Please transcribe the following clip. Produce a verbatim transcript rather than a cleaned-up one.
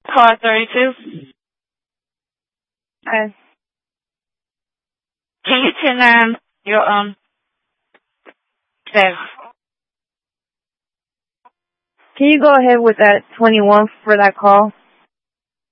Car thirty-two. Hi. Can you turn on your, um, says, Can you go ahead with that twenty-one for that call?